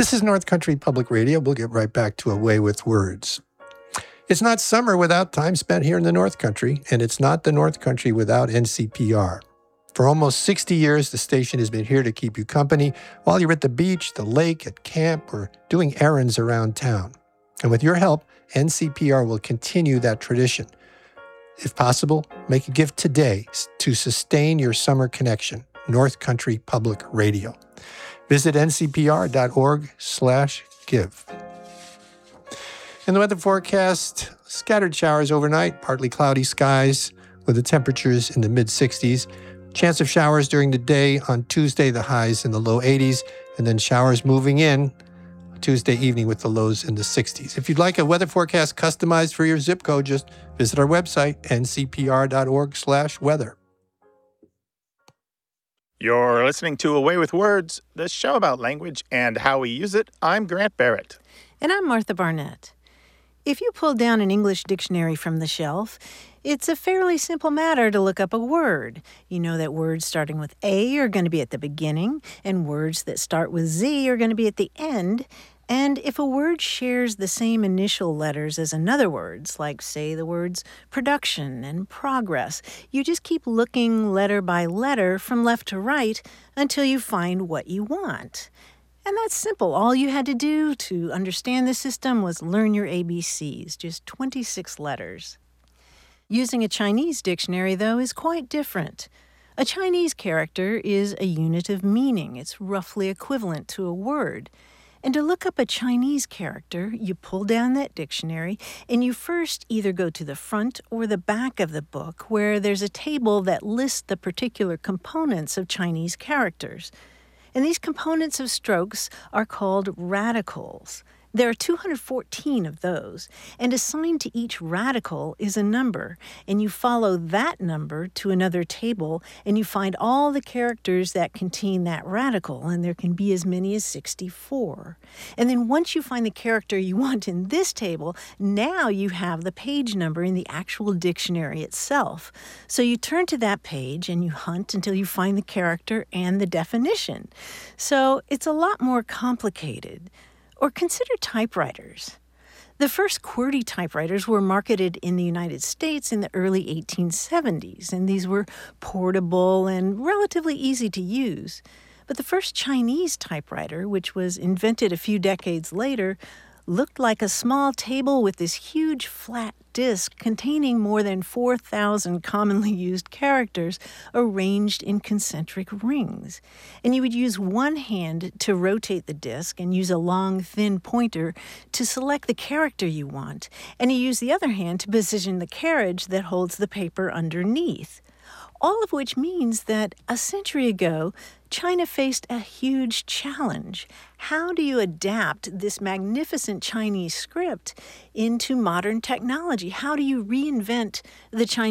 This is North Country Public Radio. We'll get right back to A Way with Words. It's not summer without time spent here in the North Country, and it's not the North Country without NCPR. For almost 60 years, the station has been here to keep you company while you're at the beach, the lake, at camp, or doing errands around town. And with your help, NCPR will continue that tradition. If possible, make a gift today to sustain your summer connection. North Country Public Radio. Visit ncpr.org/give. In the weather forecast, scattered showers overnight, partly cloudy skies with the temperatures in the mid-60s. Chance of showers during the day on Tuesday, the highs in the low 80s, and then showers moving in Tuesday evening with the lows in the 60s. If you'd like a weather forecast customized for your zip code, just visit our website, ncpr.org/weather. You're listening to A Way with Words, the show about language and how we use it. I'm Grant Barrett. And I'm Martha Barnett. If you pull down an English dictionary from the shelf, it's a fairly simple matter to look up a word. You know that words starting with A are going to be at the beginning, and words that start with Z are going to be at the end. And if a word shares the same initial letters as another words, like, say, the words production and progress, you just keep looking letter by letter from left to right until you find what you want. And that's simple. All you had to do to understand the system was learn your ABCs, just 26 letters. Using a Chinese dictionary, though, is quite different. A Chinese character is a unit of meaning. It's roughly equivalent to a word. And to look up a Chinese character, you pull down that dictionary, and you first either go to the front or the back of the book, where there's a table that lists the particular components of Chinese characters. And these components of strokes are called radicals. There are 214 of those, and assigned to each radical is a number, and you follow that number to another table, and you find all the characters that contain that radical, and there can be as many as 64. And then once you find the character you want in this table, now you have the page number in the actual dictionary itself. So you turn to that page, and you hunt until you find the character and the definition. So it's a lot more complicated. Or consider typewriters. The first QWERTY typewriters were marketed in the United States in the early 1870s, and these were portable and relatively easy to use. But the first Chinese typewriter, which was invented a few decades later, looked like a small table with this huge flat disk containing more than 4,000 commonly used characters arranged in concentric rings. And you would use one hand to rotate the disk and use a long, thin pointer to select the character you want. And you use the other hand to position the carriage that holds the paper underneath. All of which means that a century ago, China faced a huge challenge. How do you adapt this magnificent Chinese script into modern technology? How do you reinvent the Chinese